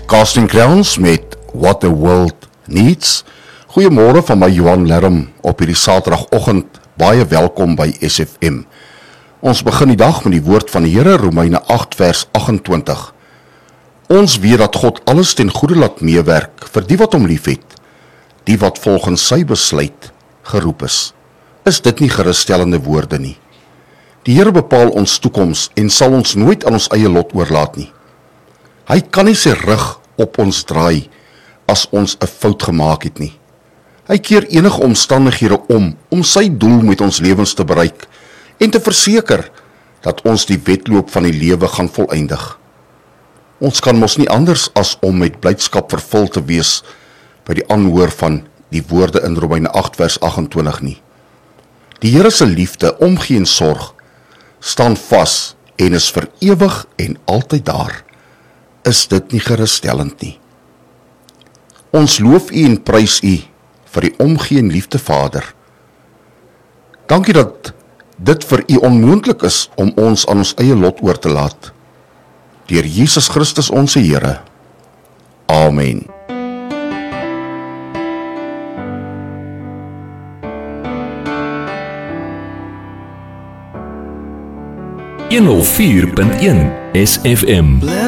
Casting Crowns met What the World Needs. Goeiemôre van my Johan Lerm op hierdie Saterdagoggend. Baie welkom by SFM. Ons begin die dag met die woord van die Here, Romeine 8 vers 28. Ons weet dat God alles ten goeie laat meewerk vir die wat hom liefhet, die wat volgens sy besluit geroep is. Is dit nie gerusstellende woorde nie? Die Here bepaal ons toekoms en sal ons nooit aan ons eie lot oorlaat nie. Hy kan nie sy rug op ons draai as ons 'n fout gemaak het nie. Hy keer enige omstandighede om sy doel met ons lewens te bereik en te verseker dat ons die wedloop van die lewe gaan voleindig. Ons kan mos nie anders as om met blydskap vervul te wees by die aanhoor van die woorde in Romeine 8 vers 28 nie. Die Here se liefde, omgee en sorg staan vas en is vir ewig en altyd daar. Is dit nie gerusstellend nie? Ons loof U en prys U vir die omgee en liefde Vader. Dankie dat dit vir U onmoontlik is om ons aan ons eie lot oor te laat. Deur Jesus Christus ons Here. Amen. .104.1 SFM.